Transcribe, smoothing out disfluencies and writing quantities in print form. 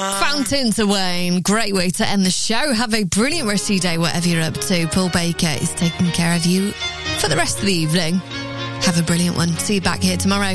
Fountain to Wayne. Great way to end the show. Have a brilliant rest of your day, whatever you're up to. Paul Baker is taking care of you for the rest of the evening. Have a brilliant one. See you back here tomorrow.